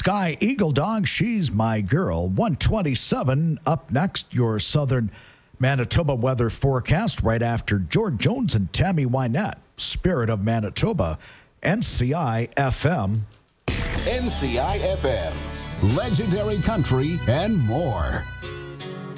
Sky Eagle Dog, She's My Girl. 127 up next, your southern Manitoba weather forecast right after George Jones and Tammy Wynette. Spirit of Manitoba, NCI FM. NCI FM, legendary country and more.